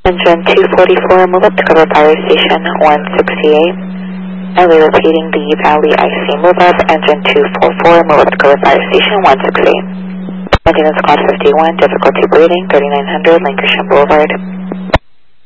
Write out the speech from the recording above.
Engine 244, move up to cover Fire Station 168. LA repeating the Valley IC move up. Engine 244, move up to cover Fire Station 168. Maintenance Squad 51, difficulty breathing, 3900 Lancashire Boulevard.